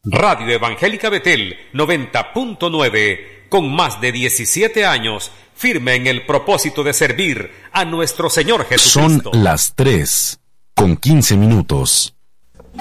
Radio Evangélica Betel 90.9, con más de 17 años, firme en el propósito de servir a nuestro Señor Jesucristo. Son las 3:15.